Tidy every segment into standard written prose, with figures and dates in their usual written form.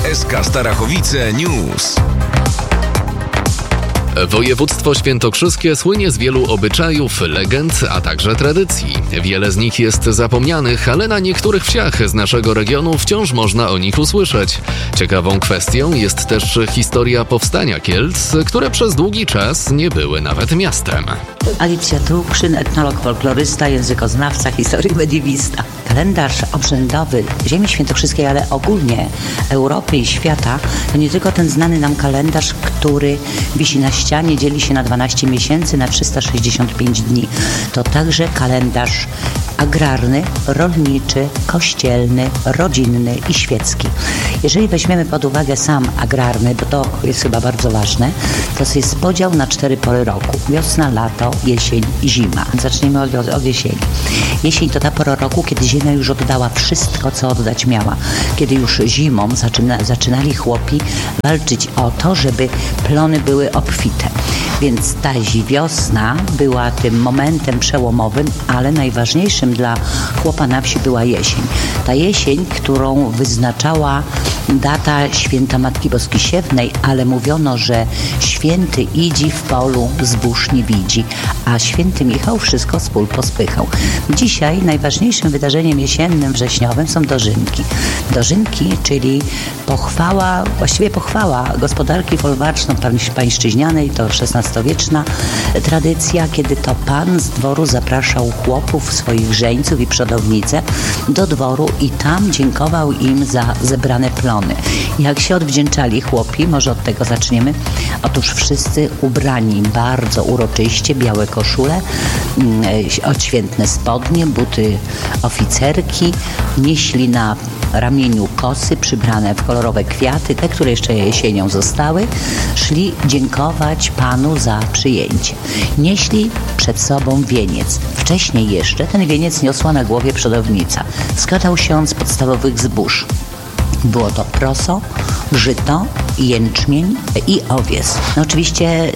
SK Starachowice News. Województwo świętokrzyskie słynie z wielu obyczajów, legend, a także tradycji. Wiele z nich jest zapomnianych, ale na niektórych wsiach z naszego regionu wciąż można o nich usłyszeć. Ciekawą kwestią jest też historia powstania Kielc, które przez długi czas nie były nawet miastem. Alicja Trukrzyn, etnolog, folklorysta, językoznawca, historyk, mediewista. Kalendarz obrzędowy ziemi świętokrzyskiej, ale ogólnie Europy i świata, to nie tylko ten znany nam kalendarz, który wisi na ścianie, dzieli się na 12 miesięcy, na 365 dni. To także kalendarz agrarny, rolniczy, kościelny, rodzinny i świecki. Jeżeli weźmiemy pod uwagę sam agrarny, bo to jest chyba bardzo ważne, to jest podział na 4 pory roku. Wiosna, lato, jesień i zima. Zacznijmy od jesieni. Jesień to ta pora roku, kiedy ziemia już oddała wszystko, co oddać miała. Kiedy już zimą zaczynali chłopi walczyć o to, żeby plony były obfite. Więc ta wiosna była tym momentem przełomowym, ale najważniejszym dla chłopa na wsi była jesień. Ta jesień, którą wyznaczała data święta Matki Boskisiewnej, ale mówiono, że święty idzi w polu, zbóż nie widzi, a święty Michał wszystko z pól pospychał. Dzisiaj najważniejszym wydarzeniem jesiennym, wrześniowym są dożynki. Dożynki, czyli pochwała gospodarki folwarczno-pańszczyźnianej, to XVI-wieczna tradycja, kiedy to pan z dworu zapraszał chłopów, swoich żeńców i przodownice do dworu i tam dziękował im za zebrane plony. Jak się odwdzięczali chłopi, może od tego zaczniemy? Otóż wszyscy ubrani bardzo uroczyście, białe koszule, odświętne spodnie, buty oficerki, nieśli na ramieniu kosy przybrane w kolorowe kwiaty, te, które jeszcze jesienią zostały, szli dziękować Panu za przyjęcie. Nieśli przed sobą wieniec. Wcześniej jeszcze ten wieniec niosła na głowie przodownica. składał się on z podstawowych zbóż. Było to proso, żyto, jęczmień i owies. No oczywiście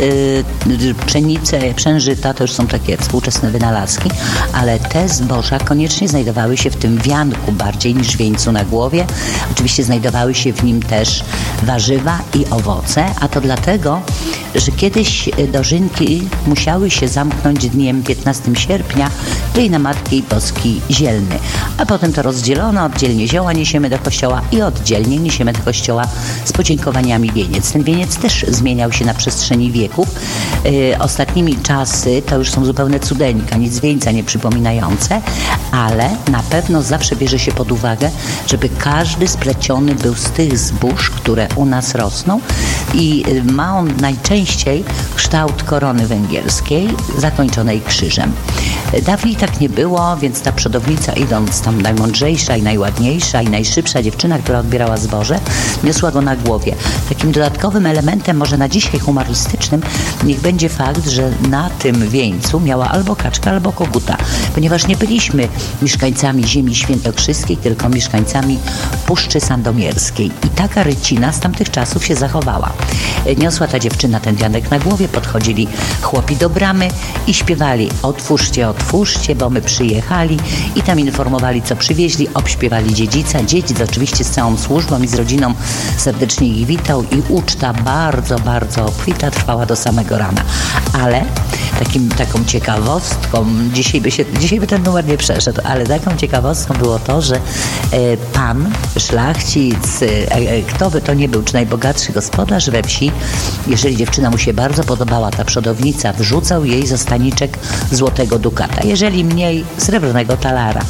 pszenice, pszeniżyta to już są takie współczesne wynalazki, ale te zboża koniecznie znajdowały się w tym wianku bardziej niż wieńcu na głowie. Oczywiście znajdowały się w nim też warzywa i owoce, a to dlatego, że kiedyś dożynki musiały się zamknąć dniem 15 sierpnia, czyli na Matki Boskiej Zielny. A potem to rodzielono, oddzielnie zioła niesiemy do kościoła i oddzielnie niesiemy do kościoła z podziękowaniami wieniec. Ten wieniec też zmieniał się na przestrzeni wieków. Ostatnimi czasy to już są zupełne cudeńka, nic wieńca nie przypominające, ale na pewno zawsze bierze się pod uwagę, żeby każdy spleciony był z tych zbóż, które u nas rosną i ma on najczęściej kształt korony węgierskiej zakończonej krzyżem. Dawniej tak nie było, więc ta przodownica, idąc tam najmądrzejsza i najładniejsza i najszybsza dziewczyna, która odbierała zboże, niosła go na głowie. Takim dodatkowym elementem, może na dzisiaj humorystycznym, niech będzie fakt, że na tym wieńcu miała albo kaczka, albo koguta, ponieważ nie byliśmy mieszkańcami ziemi świętokrzyskiej, tylko mieszkańcami Puszczy Sandomierskiej. I taka rycina z tamtych czasów się zachowała. Niosła ta dziewczyna ten wianek na głowie, podchodzili chłopi do bramy i śpiewali: otwórzcie, otwórzcie, bo my przyjechali, i tam informowali, co przywieźli, obśpiewali dziedzica. Dziedzic oczywiście z całą służbą i z rodziną serdecznie ich witał i uczta bardzo, bardzo obfita trwała do samego rana. Ale taką ciekawostką, dzisiaj by ten numer nie przeszedł, ale taką ciekawostką było to, że pan, szlachcic, kto by to nie był, czy najbogatszy gospodarz we wsi, jeżeli dziewczyna mu się bardzo podobała, ta przodownica, wrzucał jej za staniczek złotego dukata, jeżeli mniej, srebrnego talara.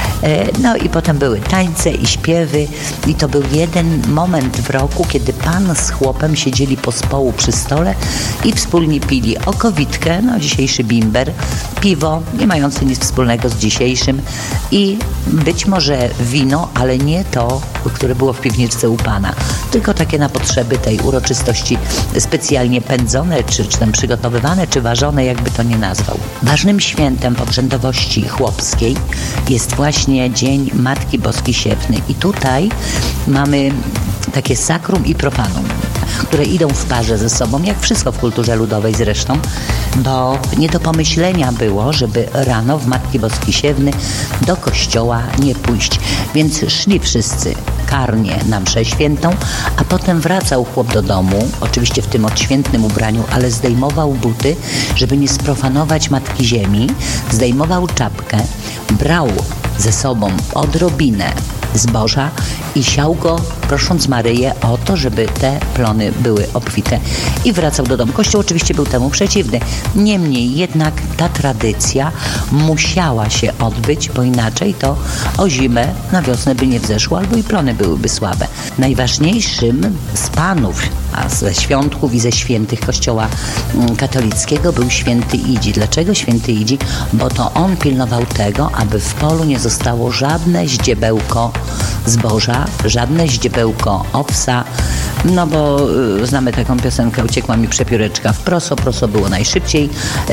No i potem były tańce i śpiewy i to był jeden moment w roku, kiedy pan z chłopem siedzieli pospołu przy stole i wspólnie pili okowitkę, no dzisiejszy bimber, piwo, nie mające nic wspólnego z dzisiejszym, i być może wino, ale nie to, które było w piwniczce u pana, tylko takie na potrzeby tej uroczystości specjalnie pędzone, czy tam przygotowywane, czy ważone, jakby to nie nazwał. Ważnym świętem w obrzędowości chłopskiej jest właśnie Dzień Matki Boskisiewnej i tutaj mamy takie sakrum i profanum, które idą w parze ze sobą, jak wszystko w kulturze ludowej zresztą, bo nie do pomyślenia było, żeby rano w Matki Boskisiewny do kościoła nie pójść. Więc szli wszyscy piekarnię na mszę świętą, a potem wracał chłop do domu, oczywiście w tym odświętnym ubraniu, ale zdejmował buty, żeby nie sprofanować Matki Ziemi, zdejmował czapkę, brał ze sobą odrobinę zboża i siał go, prosząc Maryję o to, żeby te plony były obfite, i wracał do domu. Kościół oczywiście był temu przeciwny. Niemniej jednak ta tradycja musiała się odbyć, bo inaczej to o zimę na wiosnę by nie wzeszło, albo i plony byłyby słabe. Najważniejszym z panów, a ze świątków i ze świętych Kościoła katolickiego był święty Idzi. Dlaczego święty Idzi? Bo to on pilnował tego, aby w polu nie zostało żadne ździebełko zboża, żadne ździebełko owsa, no bo znamy taką piosenkę, uciekła mi przepióreczka w proso, proso było najszybciej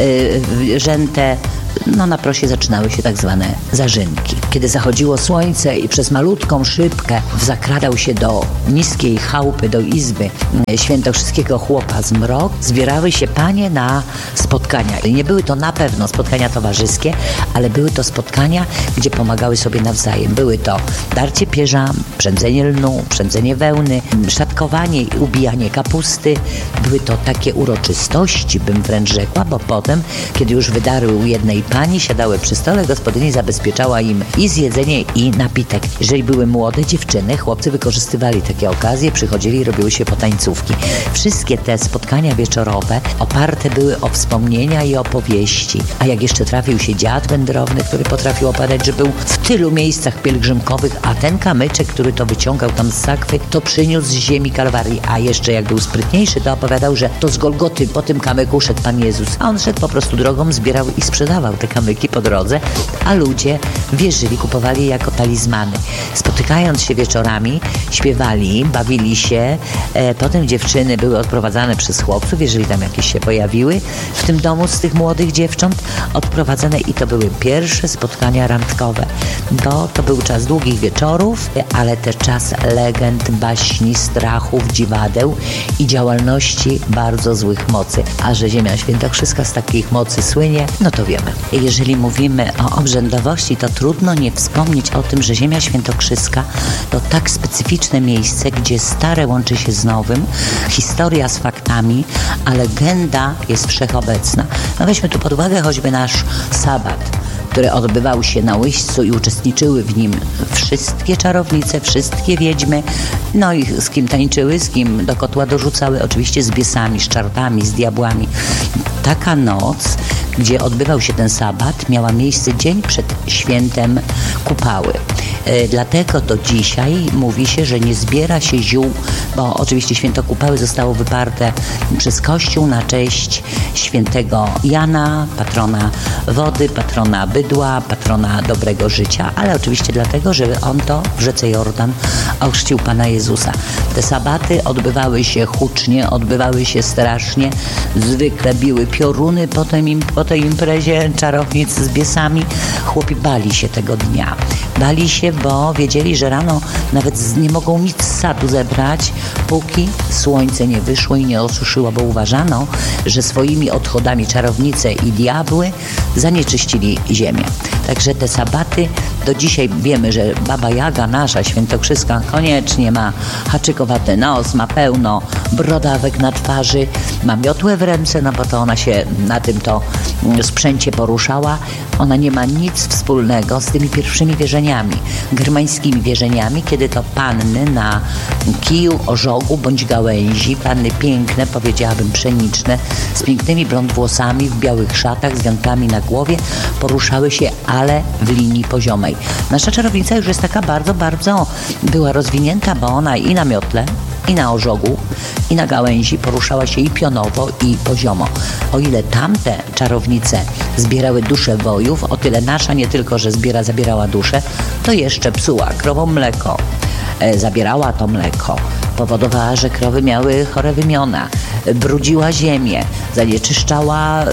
rzęte. No na prosie zaczynały się tak zwane zarzynki. Kiedy zachodziło słońce i przez malutką szybkę zakradał się do niskiej chałupy, do izby świętokrzyskiego chłopa zmrok, zbierały się panie na spotkania. I nie były to na pewno spotkania towarzyskie, ale były to spotkania, gdzie pomagały sobie nawzajem. Były to darcie pierza, przędzenie lnu, przędzenie wełny, szatkowanie i ubijanie kapusty. Były to takie uroczystości, bym wręcz rzekła, bo potem, kiedy już wydarły u jednej pani, siadały przy stole, gospodyni zabezpieczała im i zjedzenie, i napitek. Jeżeli były młode dziewczyny, chłopcy wykorzystywali takie okazje, przychodzili i robiły się potańcówki. Wszystkie te spotkania wieczorowe oparte były o wspomnienia i opowieści. A jak jeszcze trafił się dziad wędrowny, który potrafił opowiadać, że był w tylu miejscach pielgrzymkowych, a ten kamyczek, który to wyciągał tam z sakwy, to przyniósł z ziemi Kalwarii. A jeszcze jak był sprytniejszy, to opowiadał, że to z Golgoty po tym kamyku szedł Pan Jezus. A on szedł po prostu drogą, zbierał i sprzedawał te kamyki po drodze, a ludzie wierzyli, kupowali je jako talizmany. Spotykając się wieczorami, śpiewali, bawili się, potem dziewczyny były odprowadzane przez chłopców, jeżeli tam jakieś się pojawiły w tym domu z tych młodych dziewcząt, odprowadzane, i to były pierwsze spotkania randkowe, bo to był czas długich wieczorów, ale też czas legend, baśni, strachów, dziwadeł i działalności bardzo złych mocy. A że ziemia świętokrzyska z takich mocy słynie, no to wiemy. Jeżeli mówimy o obrzędowości, to trudno nie wspomnieć o tym, że ziemia świętokrzyska to tak specyficzne miejsce, gdzie stare łączy się z nowym, historia z faktami, a legenda jest wszechobecna. No weźmy tu pod uwagę choćby nasz sabat, który odbywał się na Łyścu i uczestniczyły w nim wszystkie czarownice, wszystkie wiedźmy, no i z kim tańczyły, z kim do kotła dorzucały, oczywiście z biesami, z czartami, z diabłami. Taka noc, gdzie odbywał się ten sabat, miała miejsce dzień przed świętem Kupały. Dlatego do dzisiaj mówi się, że nie zbiera się ziół, bo oczywiście święto Kupały zostało wyparte przez Kościół na cześć świętego Jana, patrona wody, patrona bydła, patrona dobrego życia, ale oczywiście dlatego, że on to w rzece Jordan ochrzcił Pana Jezusa. Te sabaty odbywały się hucznie, odbywały się strasznie, zwykle biły pioruny po tej imprezie czarownic z biesami. Chłopi bali się tego dnia. Bali się, bo wiedzieli, że rano nawet nie mogą nic z sadu zebrać, póki słońce nie wyszło i nie osuszyło, bo uważano, że swoimi odchodami czarownice i diabły zanieczyścili ziemię. Także te sabaty, do dzisiaj wiemy, że Baba Jaga nasza świętokrzyska koniecznie ma haczykowaty nos, ma pełno brodawek na twarzy, ma miotłę w ręce, no bo to ona się na tym to sprzęcie poruszała. Ona nie ma nic wspólnego z tymi pierwszymi wierzeniami, germańskimi wierzeniami, kiedy to panny na kiju, ożogu bądź gałęzi, panny piękne, powiedziałabym pszeniczne, z pięknymi blond włosami, w białych szatach, z wiankami na głowie, poruszały się, ale w linii poziomej. Nasza czarownica już jest taka bardzo, bardzo była rozwinięta, bo ona i na miotle, i na ożogu, i na gałęzi poruszała się i pionowo, i poziomo. O ile tamte czarownice zbierały dusze wojów, o tyle nasza nie tylko, że zabierała duszę, to jeszcze psuła krowom mleko. Zabierała to mleko, powodowała, że krowy miały chore wymiona, brudziła ziemię, zanieczyszczała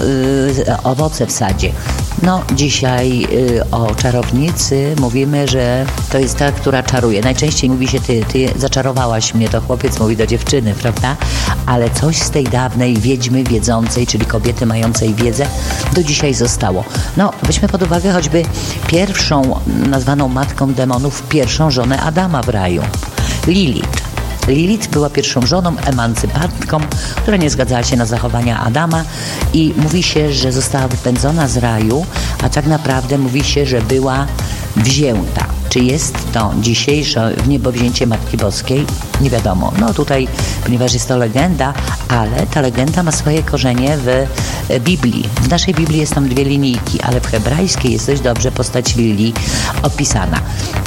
owoce w sadzie. No, dzisiaj o czarownicy mówimy, że to jest ta, która czaruje. Najczęściej mówi się, ty zaczarowałaś mnie, to chłopiec mówi do dziewczyny, prawda? Ale coś z tej dawnej wiedźmy wiedzącej, czyli kobiety mającej wiedzę, do dzisiaj zostało. No, weźmy pod uwagę choćby pierwszą, nazwaną matką demonów, pierwszą żonę Adama w raju. Lilith. Lilith była pierwszą żoną emancypantką, która nie zgadzała się na zachowania Adama i mówi się, że została wypędzona z raju, a tak naprawdę mówi się, że była wzięta. Czy jest to dzisiejsze wniebowzięcie Matki Boskiej? Nie wiadomo. No tutaj, ponieważ jest to legenda, ale ta legenda ma swoje korzenie w Biblii. W naszej Biblii jest tam 2 linijki, ale w hebrajskiej jest dość dobrze postać Lili opisana.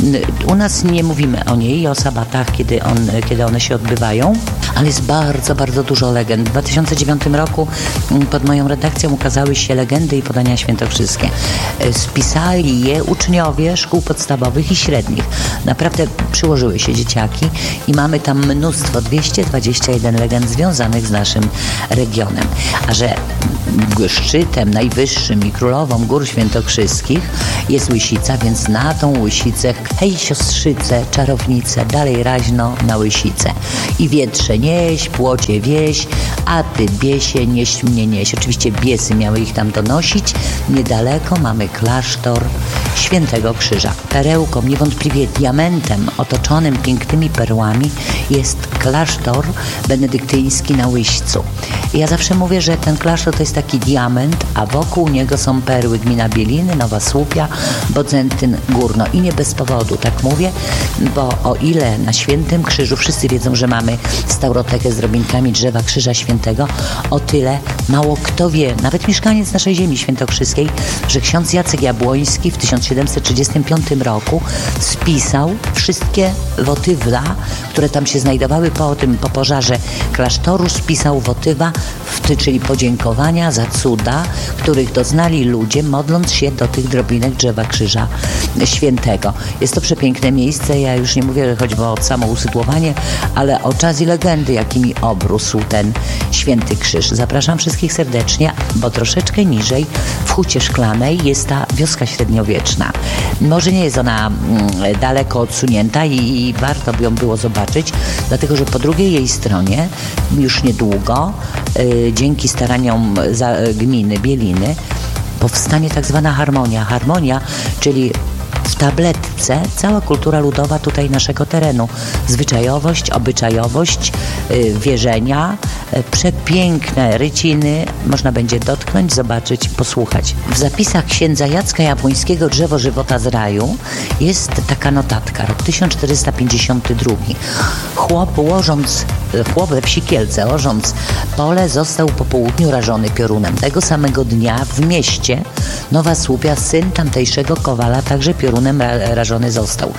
U nas nie mówimy o niej, o sabatach, kiedy one się odbywają, ale jest bardzo, bardzo dużo legend. W 2009 roku pod moją redakcją ukazały się legendy i podania świętokrzyskie. Spisali je uczniowie szkół podstawowych i średnich. Naprawdę przyłożyły się dzieciaki i mamy tam mnóstwo, 221 legend związanych z naszym regionem. A że szczytem najwyższym i królową gór świętokrzyskich jest Łysica, więc na tą Łysicę, hej siostrzyce, czarownice, dalej raźno na Łysicę. I wietrze nieś, płocie wieś, a ty biesie, nieś mnie nieś. Oczywiście biesy miały ich tam donosić. Niedaleko mamy klasztor Świętego Krzyża. Perełką, niewątpliwie diamentem otoczonym pięknymi perłami jest klasztor benedyktyński na Łyścu. I ja zawsze mówię, że ten klasztor to jest taki diament, a wokół niego są perły. Gmina Bieliny, Nowa Słupia, Bodzentyn, Górno. I nie bez powodu tak mówię, bo o ile na Świętym Krzyżu wszyscy wiedzą, że mamy staurotekę z drobinkami drzewa Krzyża Świętego, o tyle mało kto wie, nawet mieszkaniec naszej ziemi świętokrzyskiej, że ksiądz Jacek Jabłoński w 1735 roku spisał wszystkie wotywla, które tam się znajdowały po pożarze klasztoru, spisał wotywa, czyli podziękowania za cuda, których doznali ludzie, modląc się do tych drobinek drzewa Krzyża Świętego. Jest to przepiękne miejsce, ja już nie mówię choćby o samo usytuowanie, ale o czas i legendy, jakimi obrósł ten Święty Krzyż. Zapraszam wszystkich serdecznie, bo troszeczkę niżej w Hucie Szklanej jest ta wioska średniowieczna. Może nie jest ona daleko odsunięta i warto by ją było zobaczyć, dlatego że po drugiej jej stronie już niedługo dzięki staraniom gminy Bieliny powstanie tak zwana harmonia. Harmonia, czyli w tabletce cała kultura ludowa tutaj naszego terenu. Zwyczajowość, obyczajowość, wierzenia, przepiękne ryciny. Można będzie dotknąć, zobaczyć, posłuchać. W zapisach księdza Jacka Jabłońskiego Drzewo żywota z raju jest taka notatka, rok 1452. Chłop we wsi Kielce, orząc pole, został po południu rażony piorunem. Tego samego dnia w mieście Nowa Słupia syn tamtejszego kowala także piorunem rażony został.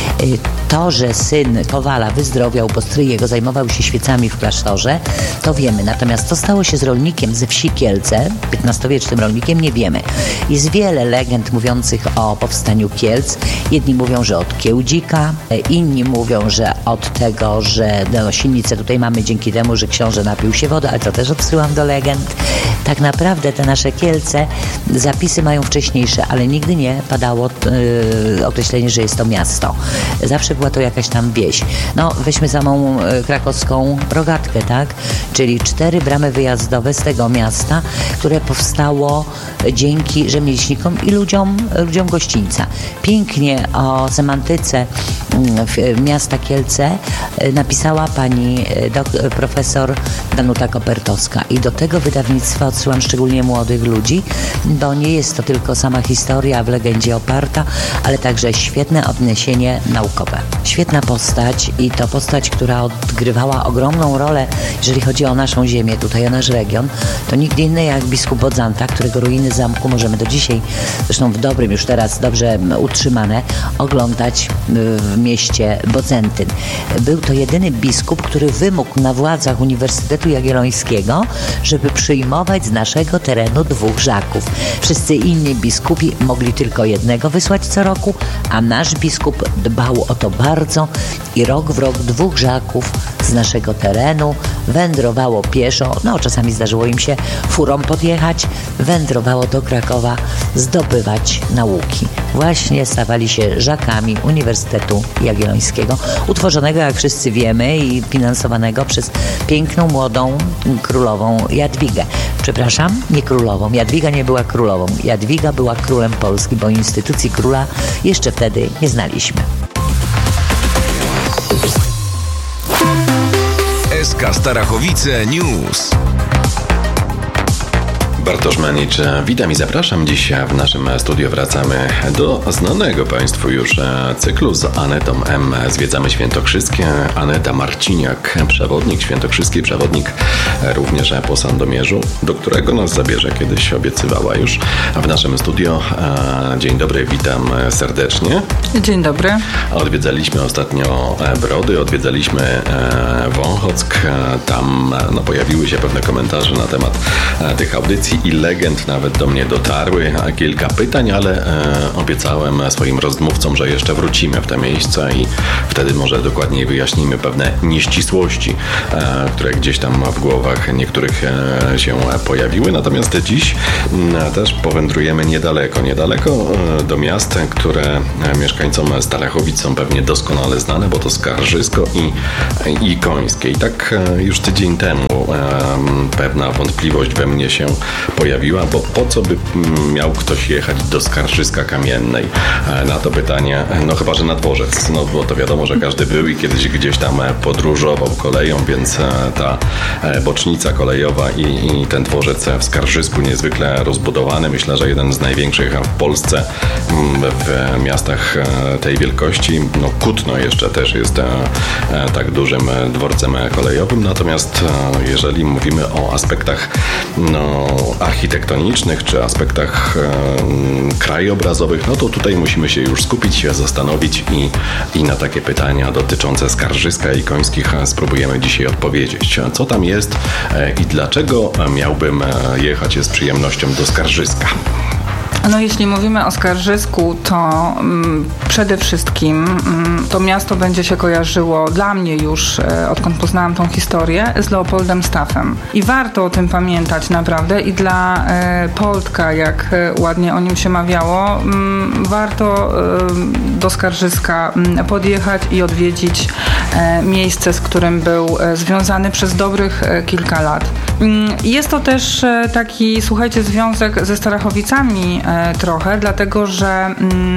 To, że syn kowala wyzdrowiał, bo stryj jego zajmował się świecami w klasztorze, to wiemy. Natomiast co stało się z rolnikiem ze wsi Kielce, XV-wiecznym rolnikiem, nie wiemy. Jest wiele legend mówiących o powstaniu Kielc. Jedni mówią, że od Kiełdzika, inni mówią, że od tego, że silnicę tutaj mamy dzięki temu, że książę napił się wody, ale to też odsyłam do legend. Tak naprawdę te nasze Kielce, zapisy mają wcześniejsze, ale nigdy nie padało określenie, że jest to miasto. Zawsze była to jakaś tam wieś. No, weźmy samą krakowską Rogatkę, tak? Czyli 4 bramy wyjazdowe z tego miasta, które powstało dzięki rzemieślnikom i ludziom gościńca. Pięknie o semantyce miasta Kielce napisała pani profesor Danuta Kopertowska i do tego wydawnictwa odsyłam szczególnie młodych ludzi, bo nie jest to tylko sama historia w legendzie oparta, ale także świetne odniesienie naukowe. Świetna postać i to postać, która odgrywała ogromną rolę, jeżeli chodzi o naszą ziemię, tutaj o nasz region, to nikt inny jak biskup Bodzanta, którego ruiny zamku możemy do dzisiaj, zresztą w dobrym, już teraz dobrze utrzymane, oglądać w mieście Bodzentyn. Był to jedyny biskup, który wymógł na władzach Uniwersytetu Jagiellońskiego, żeby przyjmować z naszego terenu 2 żaków. Wszyscy inni biskupi mogli tylko jednego wysłać co roku, a nasz biskup dbał o to bardzo i rok w rok 2 żaków z naszego terenu wędrowało pieszo, no czasami zdarzyło im się furą podjechać, wędrowało do Krakowa zdobywać nauki. Właśnie stawali się żakami Uniwersytetu Jagiellońskiego, utworzonego, jak wszyscy wiemy, i finansowanego przez piękną, młodą królową Jadwigę. Przepraszam, nie królową. Jadwiga nie była królową. Jadwiga była królem Polski, bo instytucji króla jeszcze wtedy nie znaliśmy. SK Starachowice News. Bartosz Manicz, witam i zapraszam. Dziś w naszym studiu wracamy do znanego Państwu już cyklu z Anetą M. Zwiedzamy Świętokrzyskie. Aneta Marciniak, przewodnik świętokrzyski, przewodnik również po Sandomierzu, do którego nas zabierze, kiedyś obiecywała już w naszym studio. Dzień dobry, witam serdecznie. Dzień dobry. Odwiedzaliśmy ostatnio Brody, odwiedzaliśmy Wąchock. Tam pojawiły się pewne komentarze na temat tych audycji i legend nawet do mnie dotarły. Kilka pytań, ale obiecałem swoim rozmówcom, że jeszcze wrócimy w te miejsca i wtedy może dokładniej wyjaśnimy pewne nieścisłości, które gdzieś tam w głowach niektórych się pojawiły. Natomiast dziś też powędrujemy niedaleko do miast, które mieszkańcom Starachowic są pewnie doskonale znane, bo to Skarżysko i Końskie. I tak już tydzień temu pewna wątpliwość we mnie się pojawiła, bo po co by miał ktoś jechać do Skarżyska Kamiennej? Na to pytanie, chyba że na dworzec, bo to wiadomo, że każdy był i kiedyś gdzieś tam podróżował koleją, więc ta bocznica kolejowa i ten dworzec w Skarżysku niezwykle rozbudowany. Myślę, że jeden z największych w Polsce w miastach tej wielkości. Kutno jeszcze też jest tak dużym dworcem kolejowym, natomiast jeżeli mówimy o aspektach architektonicznych czy aspektach krajobrazowych, to tutaj musimy się już skupić, zastanowić i na takie pytania dotyczące Skarżyska i Końskich spróbujemy dzisiaj odpowiedzieć. Co tam jest i dlaczego miałbym jechać z przyjemnością do Skarżyska? Jeśli mówimy o Skarżysku, to przede wszystkim to miasto będzie się kojarzyło dla mnie już, odkąd poznałam tą historię, z Leopoldem Staffem. I warto o tym pamiętać naprawdę i dla Poldka, jak ładnie o nim się mawiało, warto do Skarżyska podjechać i odwiedzić miejsce, z którym był związany przez dobrych kilka lat. Jest to też taki, słuchajcie, związek ze Starachowicami trochę, dlatego że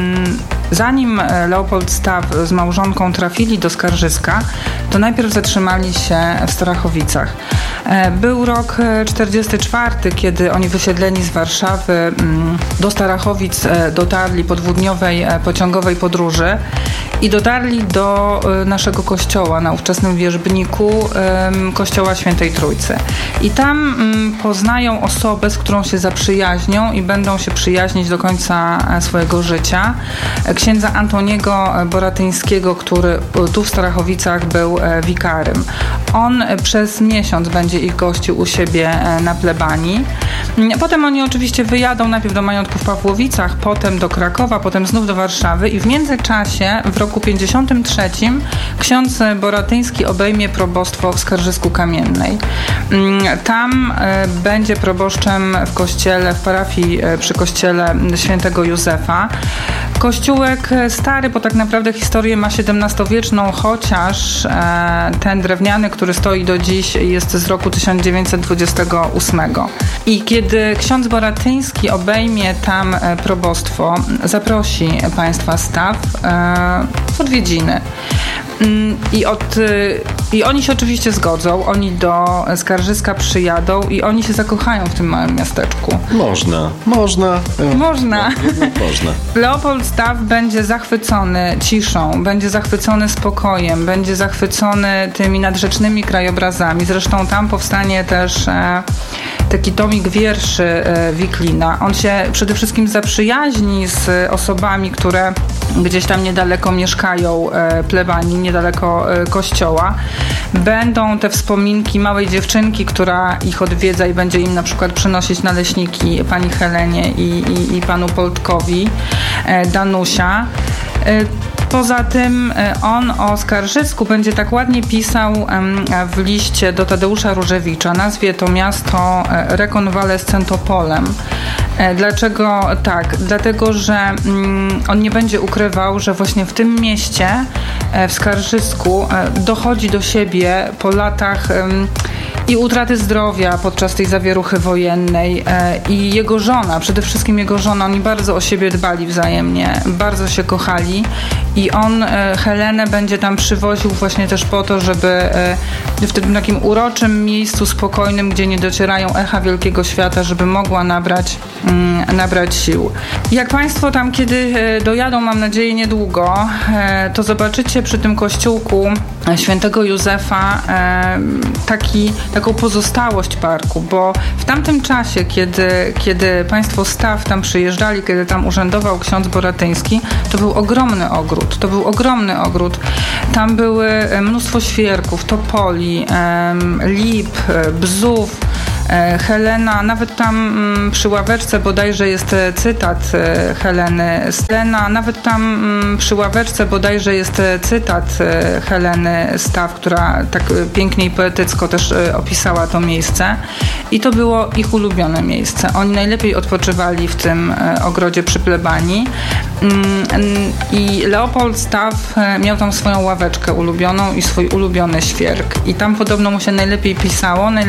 zanim Leopold Staff z małżonką trafili do Skarżyska, to najpierw zatrzymali się w Starachowicach. Był rok 1944, kiedy oni wysiedleni z Warszawy do Starachowic dotarli po dwudniowej pociągowej podróży i dotarli do naszego kościoła na ówczesnym Wierzbniku, kościoła Świętej Trójcy. I tam poznają osobę, z którą się zaprzyjaźnią i będą się przyjaźnić do końca swojego życia. Księdza Antoniego Boratyńskiego, który tu w Starachowicach był wikarym. On przez miesiąc będzie ich gościł u siebie na plebanii. Potem oni oczywiście wyjadą najpierw do majątku w Pawłowicach, potem do Krakowa, potem znów do Warszawy i w międzyczasie w roku 1953 ksiądz Boratyński obejmie probostwo w Skarżysku Kamiennej. Tam będzie proboszczem w kościele, w parafii przy kościele świętego Józefa. Kościółek stary, bo tak naprawdę historię ma XVII-wieczną, chociaż ten drewniany, który stoi do dziś, jest z roku 1928. I kiedy ksiądz Boratyński obejmie tam probostwo, zaprosi państwa Staff w odwiedziny. I oni się oczywiście zgodzą, oni do Skarżyska przyjadą i oni się zakochają w tym małym miasteczku. Można. Leopold Staff będzie zachwycony ciszą, będzie zachwycony spokojem, będzie zachwycony tymi nadrzecznymi krajobrazami. Zresztą tam powstanie też taki tomik wierszy Wiklina. On się przede wszystkim zaprzyjaźni z osobami, które gdzieś tam niedaleko mieszkają, plebanii, niedaleko kościoła. Będą te wspominki małej dziewczynki, która ich odwiedza i będzie im na przykład przynosić naleśniki pani Helenie i panu Poldkowi, Danusia. Poza tym on o Skarżysku będzie tak ładnie pisał w liście do Tadeusza Różewicza. Nazwie to miasto rekonwalescentopolem. Dlaczego tak? Dlatego, że on nie będzie ukrywał, że właśnie w tym mieście, w Skarżysku, dochodzi do siebie po latach i utraty zdrowia podczas tej zawieruchy wojennej i jego żona, przede wszystkim jego żona, oni bardzo o siebie dbali wzajemnie, bardzo się kochali i on Helenę będzie tam przywoził właśnie też po to, żeby w tym takim uroczym miejscu spokojnym, gdzie nie docierają echa wielkiego świata, żeby mogła nabrać sił. Jak Państwo tam kiedy dojadą, mam nadzieję niedługo, to zobaczycie przy tym kościółku Świętego Józefa taką pozostałość parku, bo w tamtym czasie, kiedy Państwo Staw tam przyjeżdżali, kiedy tam urzędował ksiądz Boratyński, to był ogromny ogród. Tam były mnóstwo świerków, topoli, lip, bzów. Helena, nawet tam przy ławeczce bodajże jest cytat Heleny Staw, która tak pięknie i poetycko też opisała to miejsce i to było ich ulubione miejsce. Oni najlepiej odpoczywali w tym ogrodzie przy plebanii i Leopold Staw miał tam swoją ławeczkę ulubioną i swój ulubiony świerk i tam podobno mu się najlepiej pisało,